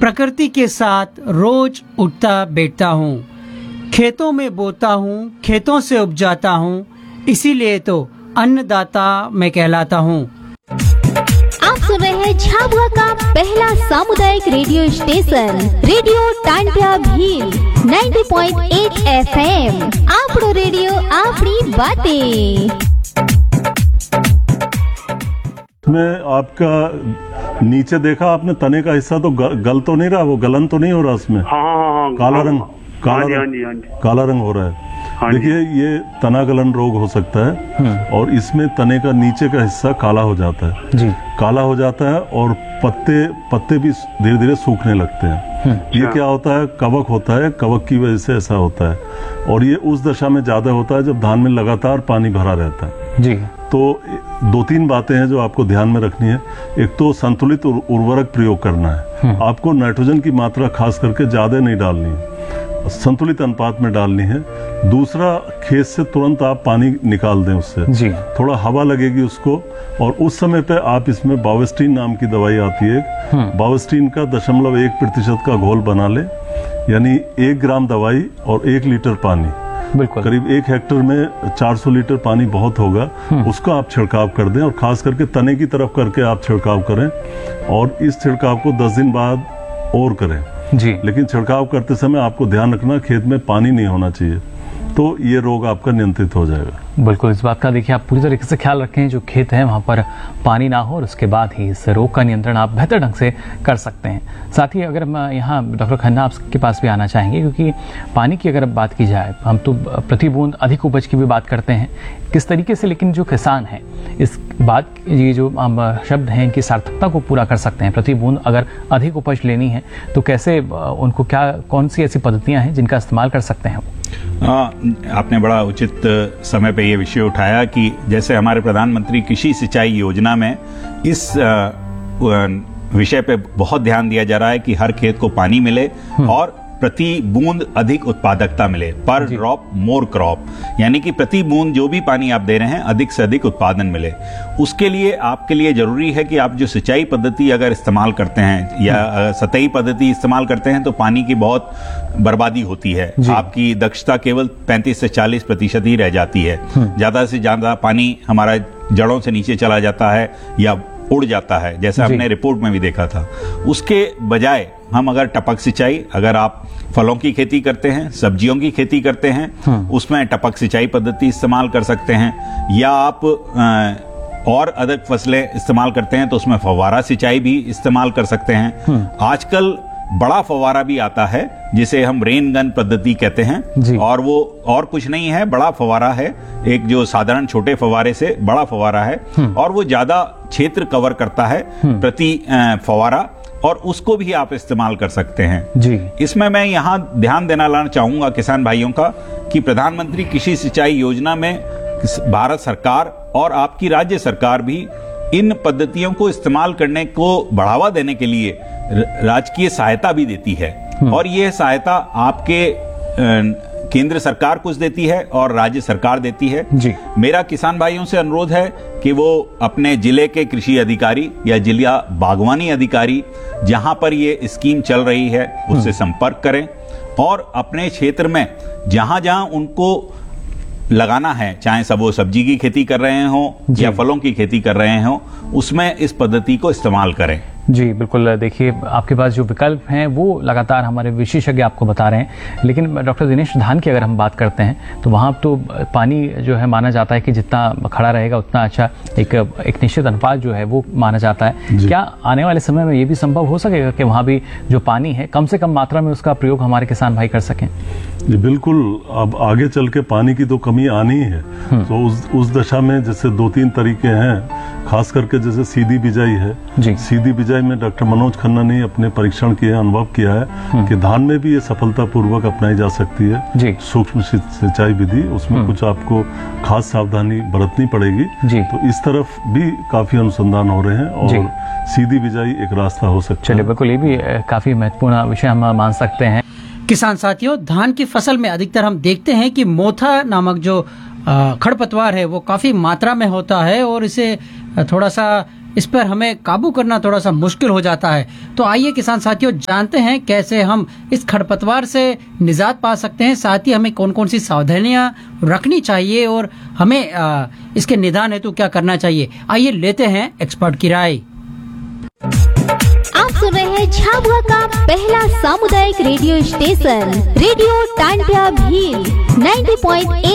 प्रकृति के साथ रोज उठता बैठता हूँ, खेतों में बोता हूँ, खेतों से उपजाता हूँ, इसीलिए तो अन्नदाता मैं कहलाता हूँ। आप सुन रहे हैं झाबुआ का पहला सामुदायिक radio station radio Tantia Bhil 90.8 FM। आपड़ो radio आपड़ी बातें। में आपका नीचे देखा आपने, तने का हिस्सा तो गल तो नहीं रहा, वो गलन तो नहीं हो रहा उसमें? हाँ, काला रंग हो रहा है। देखिए, ये तना गलन रोग हो सकता है और इसमें तने का नीचे का हिस्सा काला हो जाता है जी। काला हो जाता है और पत्ते भी धीरे धीरे सूखने लगते हैं। ये क्या होता है? कवक होता है, कवक की वजह से ऐसा होता है और ये उस दशा में ज्यादा होता है जब धान में लगातार पानी भरा रहता है जी। तो 2-3 बातें हैं जो आपको ध्यान में रखनी है। एक तो संतुलित उर्वरक प्रयोग करना है। आपको नाइट्रोजन की मात्रा खास करके ज्यादा नहीं डालनी है, संतुलित अनुपात में डालनी है। दूसरा, खेत से तुरंत आप पानी निकाल दें उससे जी। थोड़ा हवा लगेगी उसको और उस समय पे आप इसमें बावेस्टीन नाम की दवाई आती है, बावेस्टीन का 0.1% का घोल बना ले, यानी 1 ग्राम दवाई और 1 लीटर पानी, बिल्कुल करीब 1 हेक्टेयर में 400 लीटर पानी बहुत होगा, उसका आप छिड़काव कर दें और खास करके तने की तरफ करके आप छिड़काव करें और इस छिड़काव को 10 दिन बाद और करें जी। लेकिन छिड़काव करते समय आपको ध्यान रखना खेत में पानी नहीं होना चाहिए, तो ये रोग आपका नियंत्रित हो जाएगा। बिल्कुल, इस बात का देखिए आप पूरी तरीके से ख्याल रखें, जो खेत है वहाँ पर पानी ना हो और उसके बाद ही इस रोग का नियंत्रण आप बेहतर ढंग से कर सकते हैं। साथ ही अगर मैं यहाँ डॉक्टर खन्ना आपके पास भी आना चाहेंगे, क्योंकि पानी की अगर बात की जाए, हम तो प्रति बूंद अधिक उपज की भी बात करते हैं किस तरीके से, लेकिन जो किसान है इस बात, ये जो शब्द हैं इनकी सार्थकता को पूरा कर सकते हैं। प्रति बूंद अगर अधिक उपज लेनी है तो कैसे उनको कौन सी ऐसी पद्धतियाँ हैं जिनका इस्तेमाल कर सकते हैं? आपने बड़ा उचित समय पे ये विषय उठाया कि जैसे हमारे प्रधानमंत्री कृषि सिंचाई योजना में इस विषय पे बहुत ध्यान दिया जा रहा है कि हर खेत को पानी मिले और प्रति बूंद अधिक उत्पादकता मिले, पर ड्रॉप मोर क्रॉप, यानी कि प्रति बूंद जो भी पानी आप दे रहे हैं अधिक से अधिक उत्पादन मिले। उसके लिए आपके लिए जरूरी है कि आप जो सिंचाई पद्धति अगर इस्तेमाल करते हैं या सतही पद्धति इस्तेमाल करते हैं तो पानी की बहुत बर्बादी होती है। आपकी दक्षता केवल 35 से 40% ही रह जाती है। ज्यादा से ज्यादा पानी हमारा जड़ों से नीचे चला जाता है या उड़ जाता है, जैसा हमने रिपोर्ट में भी देखा था। उसके बजाय हम अगर टपक सिंचाई, अगर आप फलों की खेती करते हैं, सब्जियों की खेती करते हैं, उसमें टपक सिंचाई पद्धति इस्तेमाल कर सकते हैं, या आप और अधिक फसलें इस्तेमाल करते हैं तो उसमें फव्वारा सिंचाई भी इस्तेमाल कर सकते हैं। आजकल बड़ा फव्वारा भी आता है जिसे हम रेन गन पद्धति कहते हैं, और वो और कुछ नहीं है, बड़ा फव्वारा है, एक जो साधारण छोटे फव्वारे से बड़ा फव्वारा है और वो ज्यादा क्षेत्र कवर करता है प्रति फव्वारा, और उसको भी आप इस्तेमाल कर सकते हैं जी। इसमें मैं यहाँ ध्यान लाना चाहूंगा किसान भाइयों का कि प्रधानमंत्री कृषि सिंचाई योजना में भारत सरकार और आपकी राज्य सरकार भी इन पद्धतियों को इस्तेमाल करने को बढ़ावा देने के लिए राजकीय सहायता भी देती है, और यह सहायता आपके केंद्र सरकार कुछ देती है और राज्य सरकार देती है जी। मेरा किसान भाइयों से अनुरोध है कि वो अपने जिले के कृषि अधिकारी या जिला बागवानी अधिकारी जहां पर ये स्कीम चल रही है उससे संपर्क करें और अपने क्षेत्र में जहां जहां उनको लगाना है, चाहे सब वो सब्जी की खेती कर रहे हो या फलों की खेती कर रहे हो, उसमें इस पद्धति को इस्तेमाल करें जी। बिल्कुल, देखिए आपके पास जो विकल्प हैं वो लगातार हमारे विशेषज्ञ आपको बता रहे हैं, लेकिन डॉक्टर दिनेश, धान की अगर हम बात करते हैं तो वहाँ तो पानी जो है माना जाता है कि जितना खड़ा रहेगा उतना अच्छा, एक निश्चित अनुपात जो है वो माना जाता है। क्या आने वाले समय में ये भी संभव हो सकेगा कि वहाँ भी जो पानी है कम से कम मात्रा में उसका प्रयोग हमारे किसान भाई कर सकें? जी बिल्कुल, अब आगे चल के पानी की तो कमी आनी है, तो उस दशा में जैसे 2-3 तरीके हैं, खास करके जैसे सीधी बिजाई है। सीधी बिजाई में डॉक्टर मनोज खन्ना ने अपने परीक्षण किए, अनुभव किया है कि धान में भी ये सफलतापूर्वक अपनाई जा सकती है सूक्ष्म सिंचाई विधि। उसमें कुछ आपको खास सावधानी बरतनी पड़ेगी, तो इस तरफ भी काफी अनुसंधान हो रहे हैं और सीधी बिजाई एक रास्ता हो सकता है। चलिए, बिल्कुल, ये भी काफी महत्वपूर्ण विषय हम मान सकते हैं। किसान साथियों, धान की फसल में अधिकतर हम देखते हैं कि मोथा नामक जो खरपतवार है वो काफी मात्रा में होता है और इसे थोड़ा सा इस पर हमें काबू करना थोड़ा सा मुश्किल हो जाता है। तो आइए किसान साथियों जानते हैं कैसे हम इस खरपतवार से निजात पा सकते हैं, साथ ही हमें कौन कौन सी सावधानियां रखनी चाहिए और हमें इसके निदान हेतु क्या करना चाहिए। आइए लेते हैं एक्सपर्ट की राय। आप सुन रहे हैं झाबुआ का पहला सामुदायिक radio station radio Tantia Bhil 90.8